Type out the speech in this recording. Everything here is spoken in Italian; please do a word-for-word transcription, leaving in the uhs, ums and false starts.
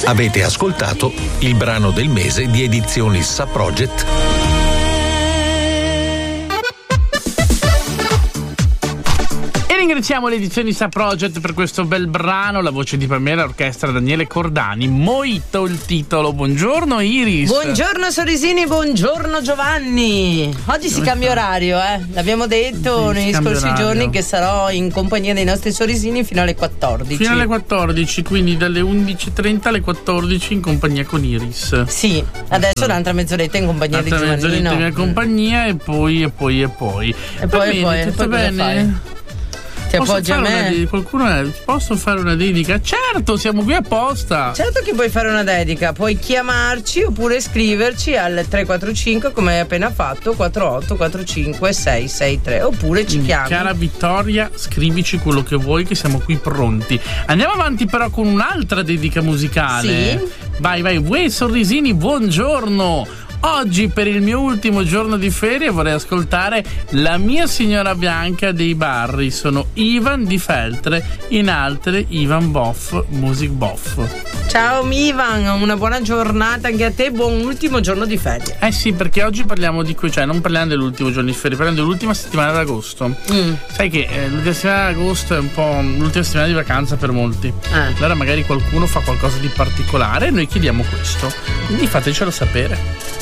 Avete ascoltato il brano del mese di Edizioni Subproject. Ringraziamo le edizioni Subproject per questo bel brano, la voce di Pamela, orchestra Daniele Cordani. Mojito il titolo. Buongiorno Iris. Buongiorno Sorisini, buongiorno Giovanni. Oggi si cambia orario, eh. L'abbiamo detto Sì, negli scorsi orario. giorni che sarò in compagnia dei nostri Sorisini fino alle quattordici. Fino alle quattordici, quindi dalle undici e trenta alle quattordici in compagnia con Iris. Sì, adesso un'altra mezz'oretta in compagnia Un'altra di Giovannino. mezz'oretta in mia compagnia e poi e poi e poi. E Va poi, bene, e poi, e tutto poi cosa bene? fai? Ti Posso appoggi a fare una me? de- qualcuno è, posso fare una dedica? Certo, siamo qui apposta. Certo che puoi fare una dedica, puoi chiamarci oppure scriverci al tre quattro cinque come hai appena fatto quattro otto quattro cinque sei sei tre oppure ci chiami. Cara Vittoria, scrivici quello che vuoi che siamo qui pronti. Andiamo avanti però con un'altra dedica musicale. Sì? Vai vai, voi Sorrisini, buongiorno. Oggi per il mio ultimo giorno di ferie vorrei ascoltare La mia signora bianca dei Barri. Sono Ivan di Feltre, in altre Ivan Boff, Music Boff. Ciao Ivan, una buona giornata anche a te, buon ultimo giorno di ferie. Eh sì, perché oggi parliamo di cui, cioè non parliamo dell'ultimo giorno di ferie, parliamo dell'ultima settimana d'agosto. Mm. Sai che eh, l'ultima settimana d'agosto è un po' l'ultima settimana di vacanza per molti. Eh. Allora magari qualcuno fa qualcosa di particolare e noi chiediamo questo. Quindi fatecelo sapere.